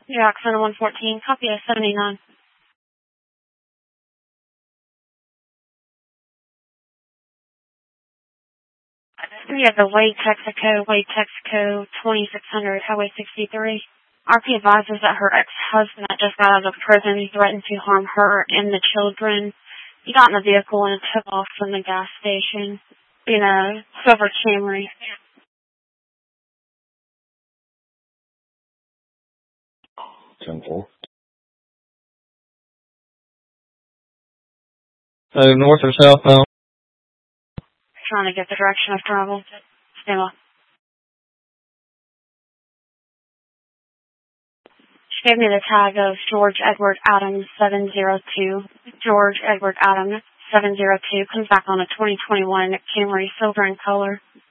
New York Center 114, copy of 79. We have the Wade, Texaco 2600, Highway 63. RP advises that her ex-husband that just got out of prison, he threatened to harm her and the children. He got in the vehicle and took off from the gas station in a silver Camry. Temple. North or southbound? Trying to get the direction of travel. Stand by. She gave me the tag of George Edward Adams 702. George Edward Adams 702 comes back on a 2021 Camry, silver in color.